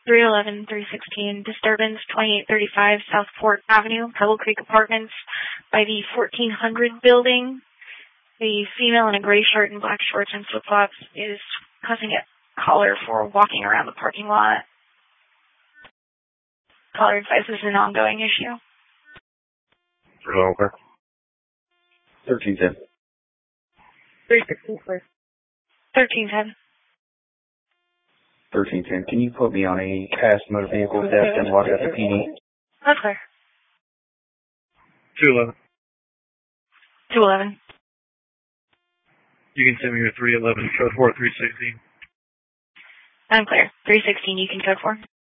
311, 316, disturbance 2835 South Fort Avenue, Pebble Creek Apartments by the 1400 building. The female in a gray shirt and black shorts and flip-flops is causing a caller for walking around the parking lot. Caller advises an ongoing issue. Hello, okay. 1310. 316, please. 1310. 1310. Can you put me on a past motor vehicle theft and walk out the PD? That's clear. 211. 211. You can send me your 311, code 4 316. I'm clear. 316, you can code for.